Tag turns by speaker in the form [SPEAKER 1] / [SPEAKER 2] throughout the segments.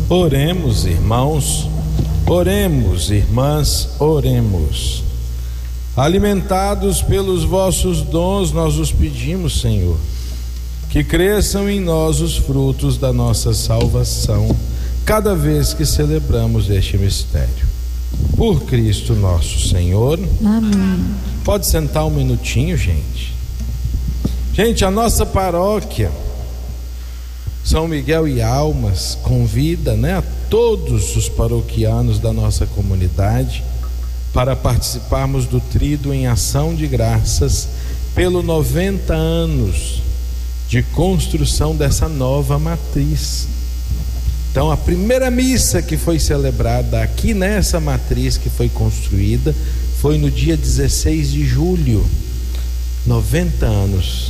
[SPEAKER 1] Oremos, irmãos, oremos, irmãs, oremos. Alimentados pelos vossos dons, nós os pedimos, Senhor, que cresçam em nós os frutos da nossa salvação, cada vez que celebramos este mistério. Por Cristo nosso Senhor.
[SPEAKER 2] Amém.
[SPEAKER 1] Pode sentar um minutinho, gente. Gente, a nossa paróquia São Miguel e Almas convida, a todos os paroquianos da nossa comunidade para participarmos do Tríduo em ação de graças pelo 90 anos de construção dessa nova matriz. Então, a primeira missa que foi celebrada aqui nessa matriz que foi construída foi no dia 16 de julho, 90 anos,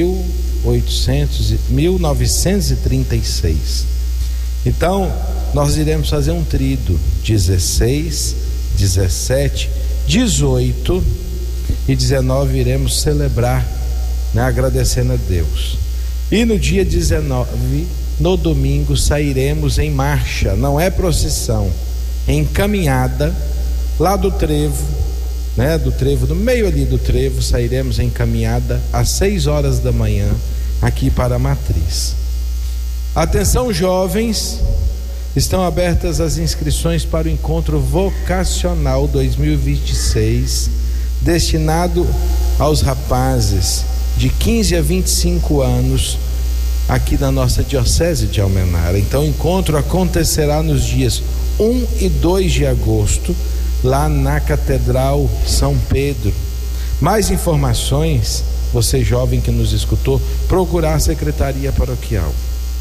[SPEAKER 1] 1936. Então, nós iremos fazer um tríduo 16, 17, 18 e 19 iremos celebrar, agradecendo a Deus. E no dia 19, no domingo, sairemos em marcha, não é procissão, em caminhada, lá do trevo, do trevo, no meio ali do trevo, sairemos em caminhada às 6 horas da manhã, aqui para a matriz. Atenção, jovens, estão abertas as inscrições para o encontro vocacional 2026, destinado aos rapazes de 15 a 25 anos, aqui na nossa diocese de Almenara. Então, o encontro acontecerá nos dias 1 e 2 de agosto, lá na Catedral São Pedro. Mais informações, você jovem que nos escutou, procurar a Secretaria Paroquial.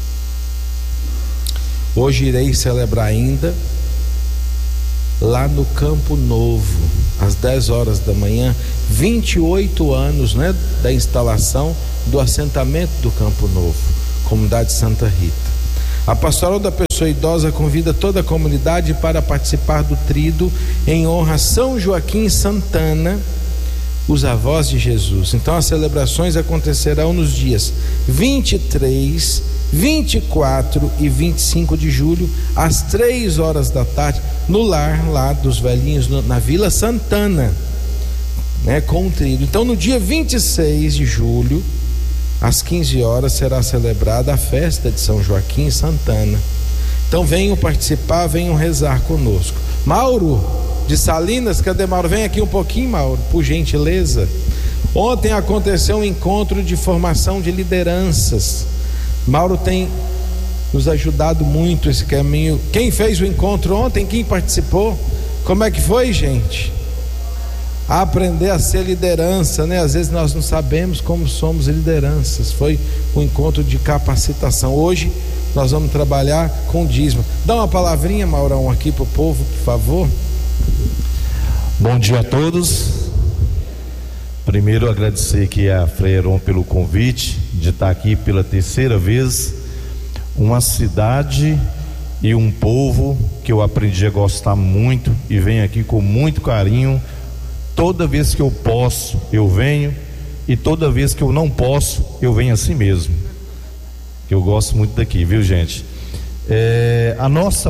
[SPEAKER 1] Hoje irei celebrar ainda lá no Campo Novo, às 10 horas da manhã, 28 anos da instalação do assentamento do Campo Novo, comunidade Santa Rita. A Pastoral da Pessoa Idosa convida toda a comunidade para participar do tríduo em honra a São Joaquim e Santana, os avós de Jesus. Então, as celebrações acontecerão nos dias 23, 24 e 25 de julho, às 3 horas da tarde, no lar lá dos velhinhos, na Vila Santana, com o tríduo. Então, no dia 26 de julho, às 15 horas, será celebrada a festa de São Joaquim e Santana. Então, venham participar, venham rezar conosco. Mauro de Salinas, cadê Mauro? Vem aqui um pouquinho, Mauro, por gentileza. Ontem aconteceu um encontro de formação de lideranças. Mauro tem nos ajudado muito esse caminho. Quem fez o encontro ontem? Quem participou? Como é que foi, gente? Aprender a ser liderança, Às vezes nós não sabemos como somos lideranças. Foi um encontro de capacitação. Hoje nós vamos trabalhar com dízimo. Dá uma palavrinha, Maurão, aqui para o povo, por favor.
[SPEAKER 3] Bom dia a todos. Primeiro, agradecer aqui a Frei Heron pelo convite de estar aqui pela terceira vez. Uma cidade e um povo que eu aprendi a gostar muito e venho aqui com muito carinho. Toda vez que eu posso, eu venho, e toda vez que eu não posso, eu venho assim mesmo. Eu gosto muito daqui, viu, gente? A nossa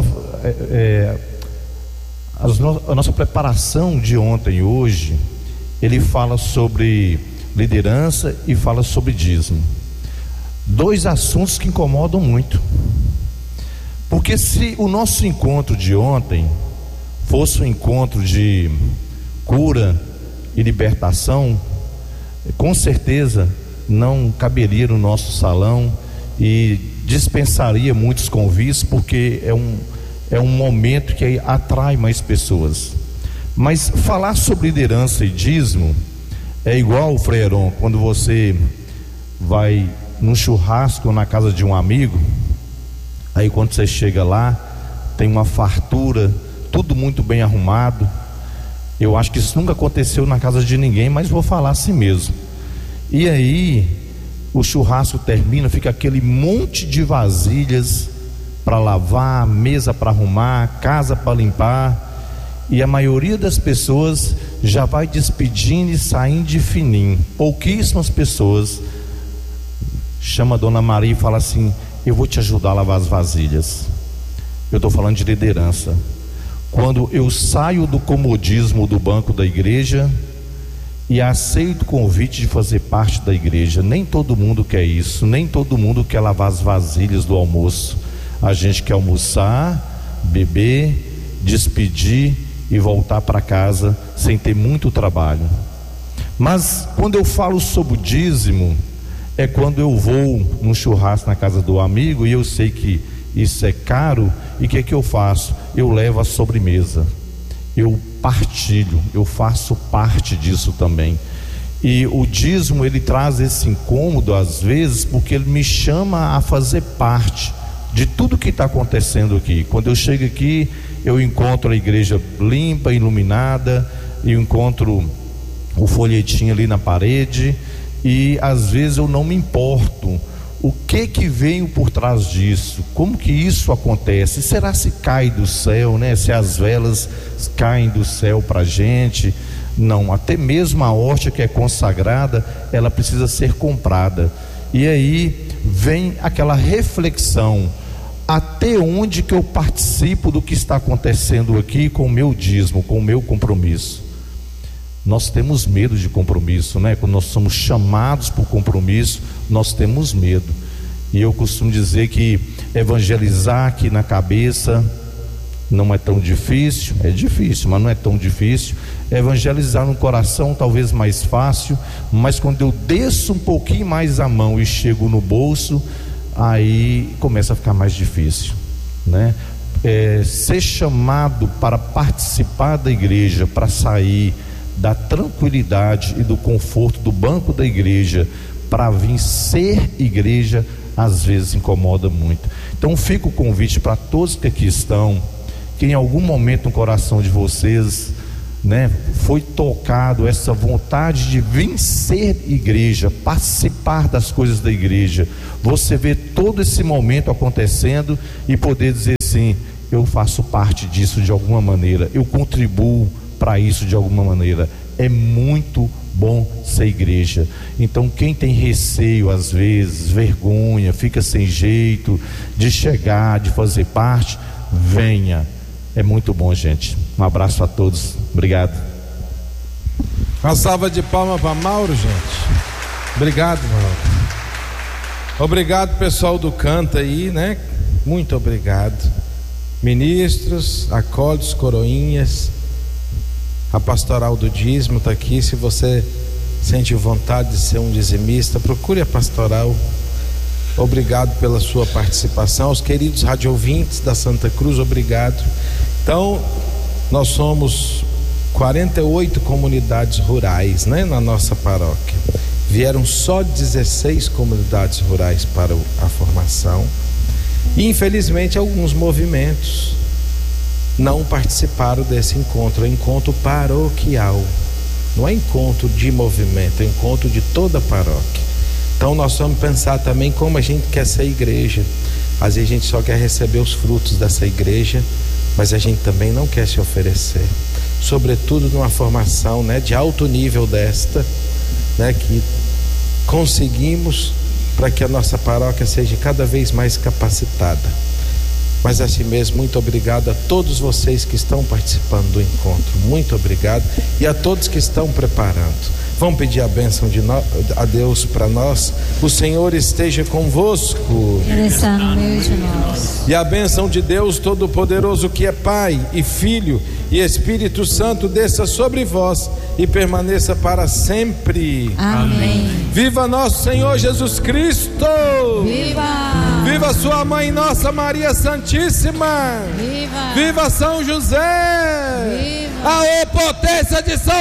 [SPEAKER 3] preparação de ontem e hoje, ele fala sobre liderança e fala sobre dízimo. Dois assuntos que incomodam muito. Porque se o nosso encontro de ontem fosse um encontro de cura e libertação, com certeza não caberia no nosso salão e dispensaria muitos convites, porque é um momento que atrai mais pessoas. Mas falar sobre liderança e dízimo é igual, o Frei Heron, quando você vai num churrasco na casa de um amigo, aí quando você chega lá, tem uma fartura, tudo muito bem arrumado. Eu acho que isso nunca aconteceu na casa de ninguém, mas vou falar assim mesmo. E aí o churrasco termina, fica aquele monte de vasilhas para lavar, mesa para arrumar, casa para limpar, e a maioria das pessoas já vai despedindo e saindo de fininho. Pouquíssimas pessoas chama a Dona Maria e fala assim: eu vou te ajudar a lavar as vasilhas. Eu estou falando de liderança. Quando eu saio do comodismo do banco da igreja e aceito o convite de fazer parte da igreja. Nem todo mundo quer isso, nem todo mundo quer lavar as vasilhas do almoço. A gente quer almoçar, beber, despedir e voltar para casa sem ter muito trabalho. Mas quando eu falo sobre o dízimo, é quando eu vou num churrasco na casa do amigo e eu sei que isso é caro, e o que é que eu faço? Eu levo a sobremesa, eu partilho, eu faço parte disso também. E o dízimo, ele traz esse incômodo às vezes, porque ele me chama a fazer parte de tudo que está acontecendo aqui. Quando eu chego aqui, eu encontro a igreja limpa, iluminada, eu encontro o folhetinho ali na parede, e às vezes eu não me importo o que veio por trás disso, como que isso acontece. Será se cai do céu, né? Se as velas caem do céu para a gente? Não, até mesmo a hóstia que é consagrada, ela precisa ser comprada. E aí vem aquela reflexão: até onde que eu participo do que está acontecendo aqui com o meu dízimo, com o meu compromisso? Nós temos medo de compromisso, né? Quando nós somos chamados por compromisso, nós temos medo. E eu costumo dizer que evangelizar aqui na cabeça não é tão difícil. É difícil, mas não é tão difícil. Evangelizar no coração talvez mais fácil, mas quando eu desço um pouquinho mais a mão e chego no bolso, aí começa a ficar mais difícil, né? Ser chamado para participar da igreja, para sair da tranquilidade e do conforto do banco da igreja para vir ser igreja, às vezes incomoda muito. Então fica o convite para todos que aqui estão, que em algum momento no coração de vocês, né, foi tocado essa vontade de vir ser igreja, participar das coisas da igreja, você vê todo esse momento acontecendo e poder dizer assim: eu faço parte disso de alguma maneira, eu contribuo para isso de alguma maneira. É muito bom ser igreja. Então quem tem receio, às vezes vergonha, fica sem jeito de chegar, de fazer parte, venha. É muito bom, gente. Um abraço a todos. Obrigado.
[SPEAKER 1] Uma salva de palmas para Mauro, gente. Obrigado, Mauro. Obrigado, pessoal do Canta aí, né? Muito obrigado. Ministros, acólitos, coroinhas, a pastoral do dízimo está aqui. Se você sente vontade de ser um dizimista, procure a pastoral. Obrigado pela sua participação. Aos queridos radiovintes da Santa Cruz, obrigado. Então, nós somos 48 comunidades rurais, né, na nossa paróquia. Vieram só 16 comunidades rurais para a formação. E infelizmente alguns movimentos não participaram desse encontro. É encontro paroquial, não é encontro de movimento, é encontro de toda a paróquia. Então nós vamos pensar também como a gente quer ser igreja. Às vezes a gente só quer receber os frutos dessa igreja, mas a gente também não quer se oferecer, sobretudo numa formação, né, de alto nível desta, né, que conseguimos para que a nossa paróquia seja cada vez mais capacitada. Mas assim mesmo, muito obrigado a todos vocês que estão participando do encontro, muito obrigado, e a todos que estão preparando. Vamos pedir a bênção a Deus para nós. O Senhor esteja convosco.
[SPEAKER 2] Ele está no meio de nós.
[SPEAKER 1] E a bênção de Deus Todo-Poderoso, que é Pai e Filho e Espírito Santo, desça sobre vós e permaneça para sempre.
[SPEAKER 2] Amém.
[SPEAKER 1] Viva nosso Senhor Jesus Cristo.
[SPEAKER 2] Viva!
[SPEAKER 1] Viva sua mãe, nossa Maria Santíssima.
[SPEAKER 2] Viva!
[SPEAKER 1] Viva São José.
[SPEAKER 2] Viva!
[SPEAKER 1] A potência de São